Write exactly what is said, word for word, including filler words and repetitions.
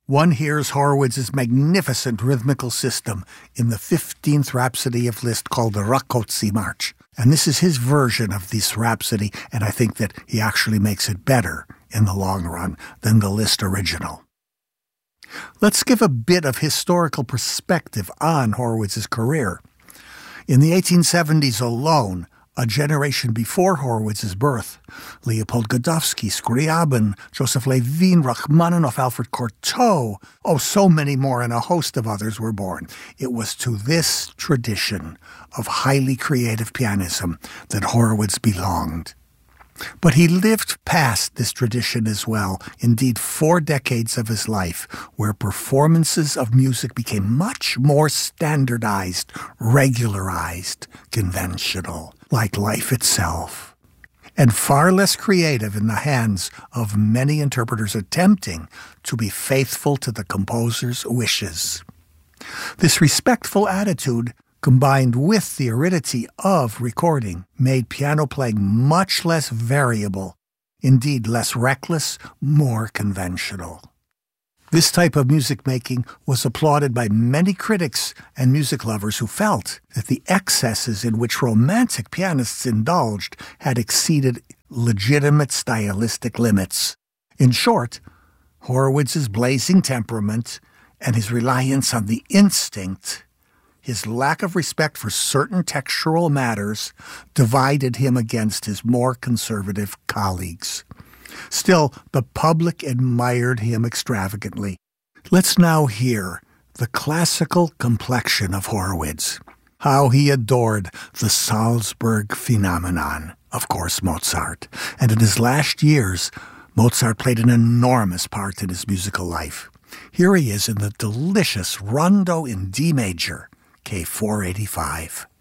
One hears Horowitz's magnificent rhythmical system in the fifteenth Rhapsody of Liszt called the Rákóczi March. And this is his version of this rhapsody, and I think that he actually makes it better in the long run than the Liszt original. Let's give a bit of historical perspective on Horowitz's career. In the eighteen seventies alone, a generation before Horowitz's birth, Leopold Godowsky, Scriabin, Joseph Levine, Rachmaninoff, Alfred Cortot, oh, so many more, and a host of others were born. It was to this tradition of highly creative pianism that Horowitz belonged. But he lived past this tradition as well, indeed four decades of his life, where performances of music became much more standardized, regularized, conventional, like life itself, and far less creative in the hands of many interpreters attempting to be faithful to the composer's wishes. This respectful attitude, combined with the aridity of recording, made piano playing much less variable, indeed less reckless, more conventional. This type of music making was applauded by many critics and music lovers who felt that the excesses in which romantic pianists indulged had exceeded legitimate stylistic limits. In short, Horowitz's blazing temperament and his reliance on the instinct, his lack of respect for certain textural matters, divided him against his more conservative colleagues. Still, the public admired him extravagantly. Let's now hear the classical complexion of Horowitz, how he adored the Salzburg phenomenon, of course Mozart, and in his last years, Mozart played an enormous part in his musical life. Here he is in the delicious Rondo in D major, K four eighty-five.